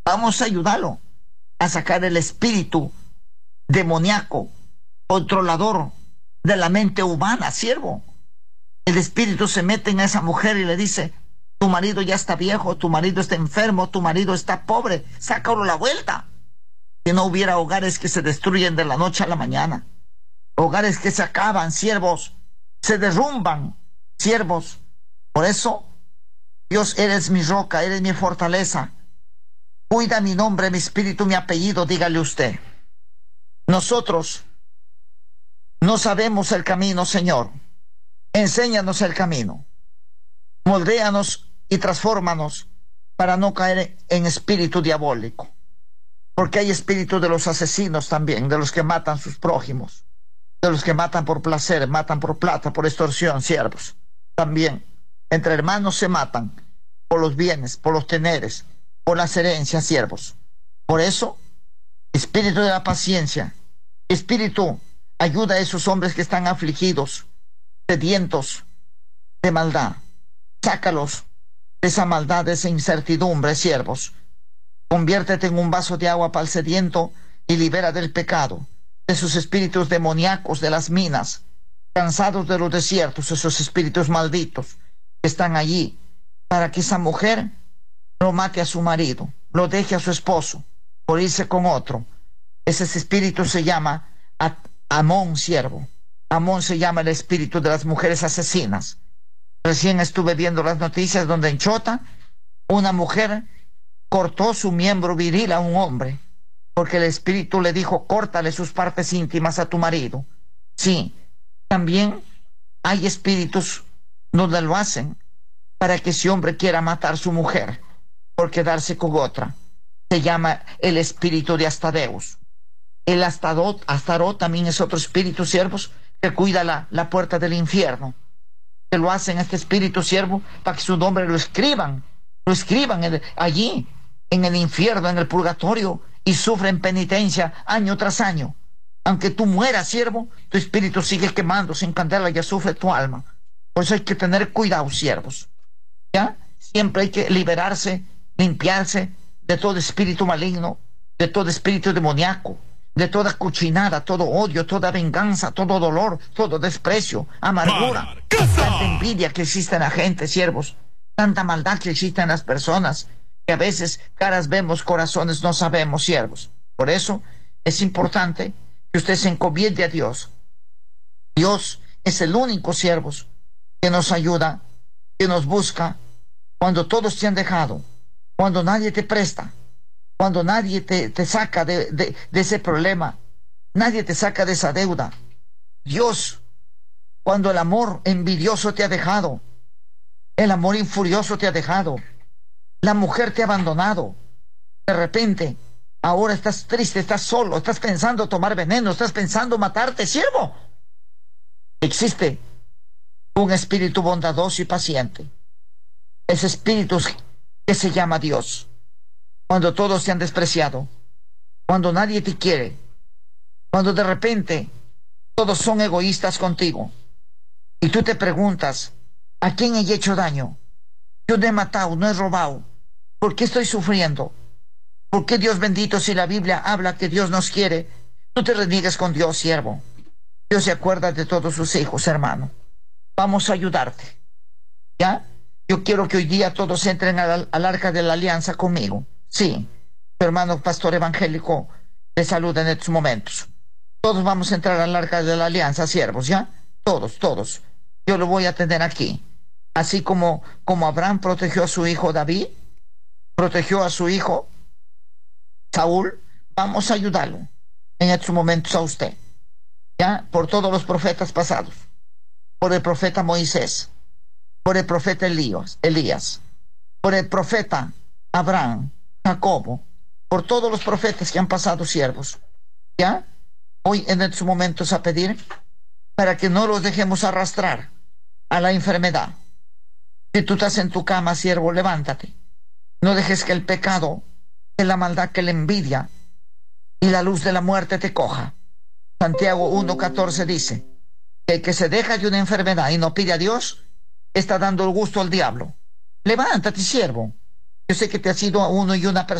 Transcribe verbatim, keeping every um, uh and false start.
Vamos a ayudarlo a sacar el espíritu demoníaco, controlador de la mente humana, siervo. El espíritu se mete en esa mujer y le dice: tu marido ya está viejo, tu marido está enfermo, tu marido está pobre, sácalo a la vuelta. Si no hubiera hogares que se destruyen de la noche a la mañana, hogares que se acaban, siervos, se derrumban, siervos. Por eso, Dios, eres mi roca, eres mi fortaleza. Cuida mi nombre, mi espíritu, mi apellido, dígale usted. Nosotros no sabemos el camino, Señor. Enséñanos el camino. Moldéanos y transfórmanos para no caer en espíritu diabólico. Porque hay espíritu de los asesinos también, de los que matan sus prójimos, de los que matan por placer, matan por plata, por extorsión, siervos. También entre hermanos se matan por los bienes, por los teneres, por las herencias, siervos. Por eso, espíritu de la paciencia, espíritu, ayuda a esos hombres que están afligidos, sedientos de maldad. Sácalos de esa maldad, de esa incertidumbre, siervos. Conviértete en un vaso de agua para el sediento y libera del pecado, de sus espíritus demoníacos de las minas, cansados de los desiertos, esos espíritus malditos que están allí, para que esa mujer no mate a su marido, lo deje a su esposo por irse con otro. Ese espíritu se llama Amón, siervo. Amón se llama el espíritu de las mujeres asesinas. Recién estuve viendo las noticias donde en Chota una mujer cortó su miembro viril a un hombre porque el espíritu le dijo: córtale sus partes íntimas a tu marido. Sí, también hay espíritus donde lo hacen para que ese hombre quiera matar a su mujer por quedarse con otra. Se llama el espíritu de Astadeus. El Astarot, Astarot también es otro espíritu, siervos, que cuida la, la puerta del infierno. Que lo hacen este espíritu, siervo, para que su nombre lo escriban, lo escriban en, allí, en el infierno, en el purgatorio, y sufren penitencia año tras año. Aunque tú mueras, siervo, tu espíritu sigue quemándose en candela y sufre tu alma. Por eso hay que tener cuidado, siervos. ¿Ya? Siempre hay que liberarse, limpiarse de todo espíritu maligno, de todo espíritu demoníaco, de toda cochinada, todo odio, toda venganza, todo dolor, todo desprecio, amargura, tanta envidia que existe en la gente, siervos, tanta maldad que existe en las personas, que a veces caras vemos, corazones no sabemos, siervos. Por eso es importante que usted se encomiende a Dios. Dios es el único, siervos, que nos ayuda, que nos busca cuando todos te han dejado, cuando nadie te presta, cuando nadie te, te saca de, de, de ese problema, nadie te saca de esa deuda. Dios, cuando el amor envidioso te ha dejado, el amor infurioso te ha dejado, la mujer te ha abandonado, de repente, ahora estás triste, estás solo, estás pensando tomar veneno, estás pensando matarte, siervo. Existe un espíritu bondadoso y paciente. Ese espíritu que se llama Dios. Cuando todos te han despreciado, cuando nadie te quiere, cuando de repente todos son egoístas contigo, y tú te preguntas: ¿a quién he hecho daño? Yo no he matado, no he robado. ¿Por qué estoy sufriendo? ¿Por qué, Dios bendito, si la Biblia habla que Dios nos quiere, no te reniegues con Dios, siervo? Dios se acuerda de todos sus hijos, hermano. Vamos a ayudarte. ¿Ya? Yo quiero que hoy día todos entren al, al arca de la alianza conmigo. Sí, tu hermano pastor evangélico le saluda en estos momentos. Todos vamos a entrar al arca de la alianza, siervos, ¿ya? Todos, todos. Yo lo voy a tener aquí. Así como, como Abraham protegió a su hijo David, protegió a su hijo Saúl, vamos a ayudarlo en estos momentos a usted. ¿Ya? Por todos los profetas pasados. Por el profeta Moisés. Por el profeta Elías, Elías. Por el profeta Abraham, Jacobo, por todos los profetas que han pasado, siervos. ¿Ya? Hoy en estos momentos a pedir para que no los dejemos arrastrar a la enfermedad. Si tú estás en tu cama, siervo, levántate. No dejes que el pecado, que la maldad, que la envidia y la luz de la muerte te coja. Santiago uno catorce dice que el que se deja de una enfermedad y no pide a Dios, está dando el gusto al diablo. Levántate, siervo. Yo sé que te has ido a uno y una persona